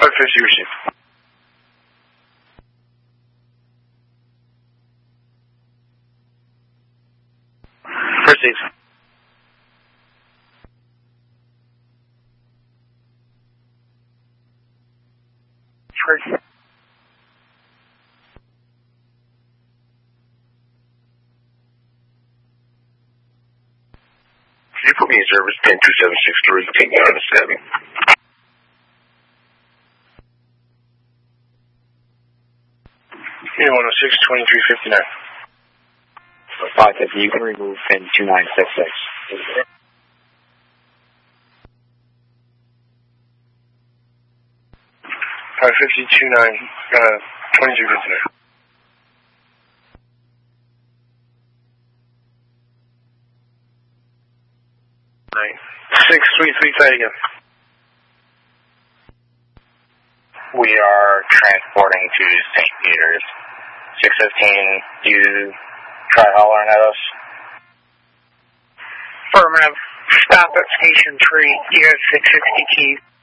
550 received. Proceed. True. Can you put me in service 102763, take me on to 7? Yeah, 106, 2359. 550, you can remove pin 2966. 2359. 6335 again. We are transporting to St. Peter's. 615, do you try hollering at us? Affirmative. Stop at Station 3. You have 660 keys.